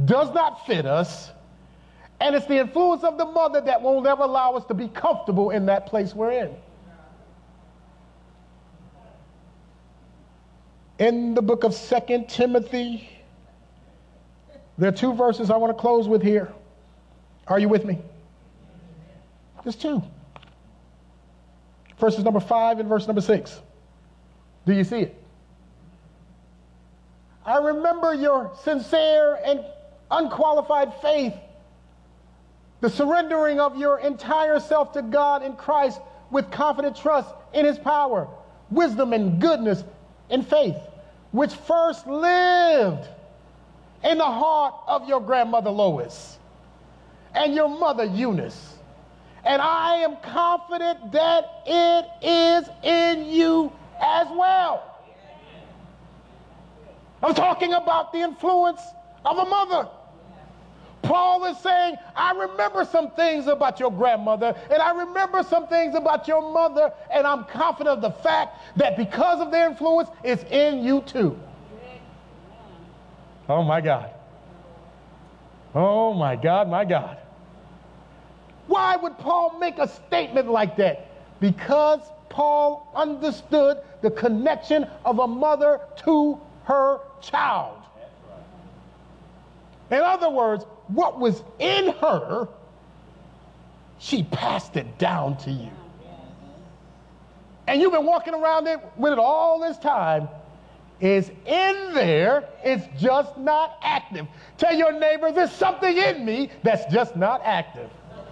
does not fit us, and it's the influence of the mother that won't ever allow us to be comfortable in that place we're in. In the book of 2 Timothy, there are two verses I want to close with here. Are you with me? Just two. Verses number 5 and verse number 6. Do you see it? I remember your sincere and unqualified faith, the surrendering of your entire self to God in Christ with confident trust in his power, wisdom and goodness and faith, which first lived in the heart of your grandmother Lois and your mother Eunice. And I am confident that it is in you as well. I'm talking about the influence of a mother. Paul is saying, I remember some things about your grandmother, and I remember some things about your mother, and I'm confident of the fact that because of their influence, it's in you too. Oh my God. Oh my God, my God. Why would Paul make a statement like that? Because Paul understood the connection of a mother to her child. In other words, what was in her, she passed it down to you. And you've been walking around with it all this time. It's in there, it's just not active. Tell your neighbor, there's something in me that's just not active.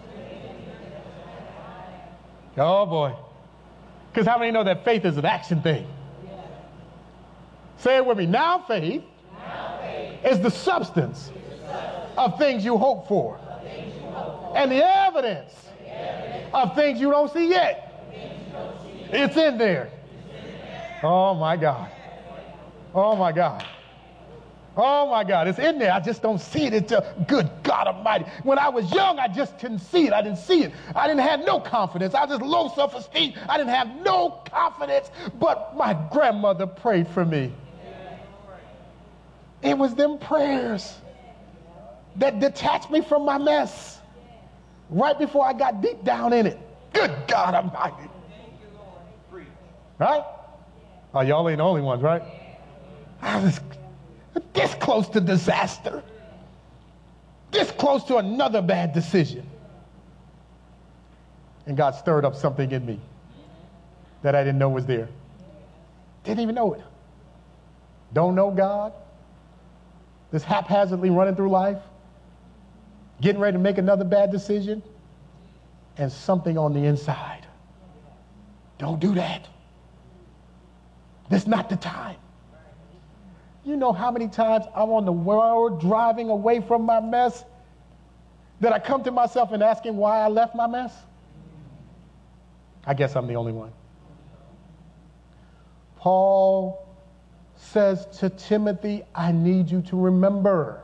Oh boy. Because how many know that faith is an action thing? Say it with me. Now faith is the substance of things you hope for, and the evidence of things you don't see yet. It's in there. Oh my God. Oh my God. Oh my God. It's in there. I just don't see it until, good God Almighty. When I was young, I just couldn't see it. I didn't see it. I didn't have no confidence. I was just low self-esteem. I didn't have no confidence, but my grandmother prayed for me. It was them prayers that detached me from my mess right before I got deep down in it. Good God Almighty. Right? Oh, y'all ain't the only ones, right? I was this close to disaster. This close to another bad decision. And God stirred up something in me that I didn't know was there. Didn't even know it. Don't know God. Just haphazardly running through life. Getting ready to make another bad decision. And something on the inside. Don't do that. This is not the time. You know how many times I'm on the road driving away from my mess that I come to myself and asking why I left my mess? I guess I'm the only one. Paul says to Timothy, I need you to remember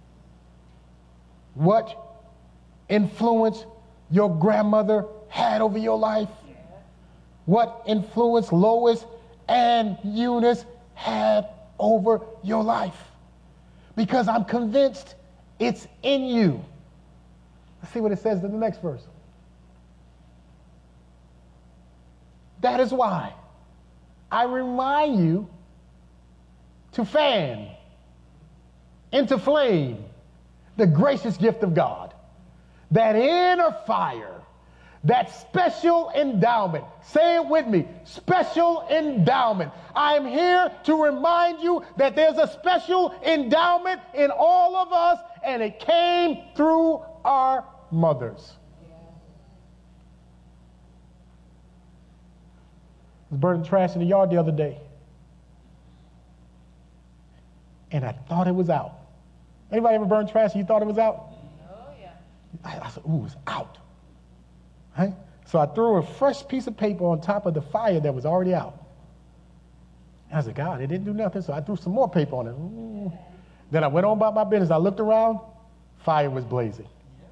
what influence your grandmother had over your life, what influence Lois and Eunice had over your life, because I'm convinced it's in you. Let's see what it says in the next verse. That is why I remind you to fan into flame the gracious gift of God, that inner fire, that special endowment. Say it with me, special endowment. I'm here to remind you that there's a special endowment in all of us, and it came through our mothers. I was burning trash in the yard the other day, and I thought it was out. Anybody ever burn trash and you thought it was out? Oh, yeah. I said, ooh, it's out. Right? So I threw a fresh piece of paper on top of the fire that was already out. And I said, God, it didn't do nothing, so I threw some more paper on it. Ooh. Then I went on about my business. I looked around, fire was blazing.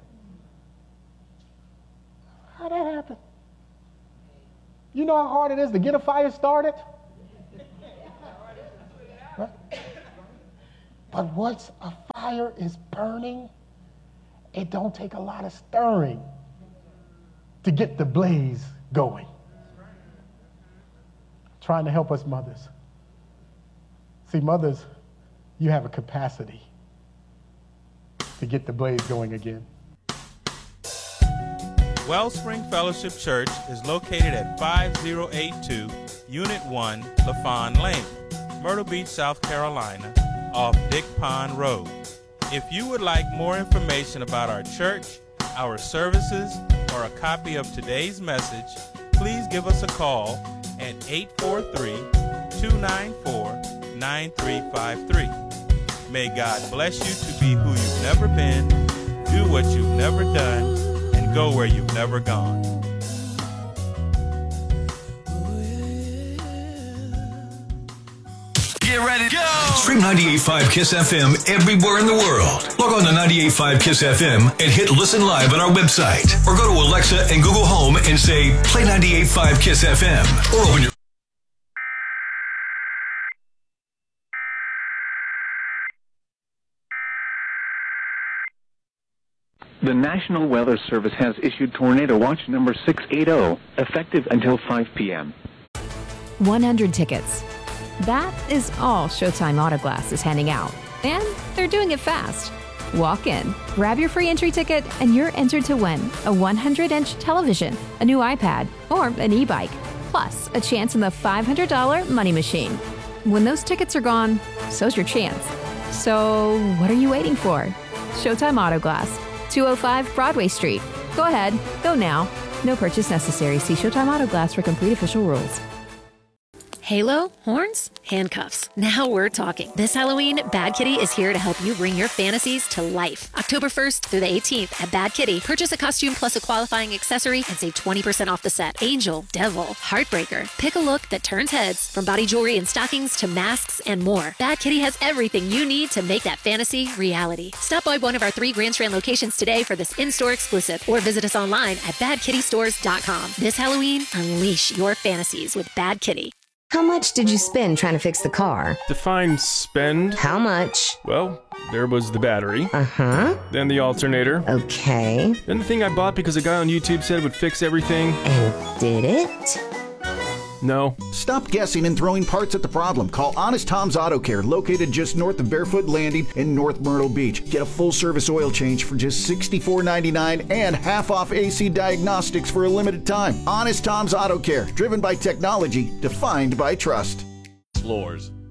How'd that happen? You know how hard it is to get a fire started? Right? But once a fire fire is burning, it don't take a lot of stirring to get the blaze going. Trying to help us mothers. See, mothers, you have a capacity to get the blaze going again. Wellspring Fellowship Church is located at 5082 Unit 1 LaFawn Lane, Myrtle Beach, South Carolina, off Dick Pond Road. If you would like more information about our church, our services, or a copy of today's message, please give us a call at 843-294-9353. May God bless you to be who you've never been, do what you've never done, and go where you've never gone. Get ready to go! Stream 98.5 KISS FM everywhere in the world. Log on to 98.5 KISS FM and hit listen live on our website. Or go to Alexa and Google Home and say, play 98.5 KISS FM. Or open your... The National Weather Service has issued Tornado Watch number 680, effective until 5 p.m. 100 tickets. That is all Showtime Auto Glass is handing out. And they're doing it fast. Walk in, grab your free entry ticket, and you're entered to win a 100-inch television, a new iPad, or an e-bike, plus a chance in the $500 money machine. When those tickets are gone, so's your chance. So what are you waiting for? Showtime Auto Glass, 205 Broadway Street. Go ahead, go now. No purchase necessary. See Showtime Auto Glass for complete official rules. Halo, horns, handcuffs. Now we're talking. This Halloween, Bad Kitty is here to help you bring your fantasies to life. October 1st through the 18th at Bad Kitty. Purchase a costume plus a qualifying accessory and save 20% off the set. Angel, Devil, Heartbreaker. Pick a look that turns heads, from body jewelry and stockings to masks and more. Bad Kitty has everything you need to make that fantasy reality. Stop by one of our 3 Grand Strand locations today for this in-store exclusive, or visit us online at badkittystores.com. This Halloween, unleash your fantasies with Bad Kitty. How much did you spend trying to fix the car? Define spend. How much? Well, there was the battery. Uh-huh. Then the alternator. Okay. Then the thing I bought because a guy on YouTube said it would fix everything. And did it? No. Stop guessing and throwing parts at the problem. Call Honest Tom's Auto Care, located just north of Barefoot Landing in North Myrtle Beach. Get a full-service oil change for just $64.99 and half-off AC diagnostics for a limited time. Honest Tom's Auto Care, driven by technology, defined by trust. Floors,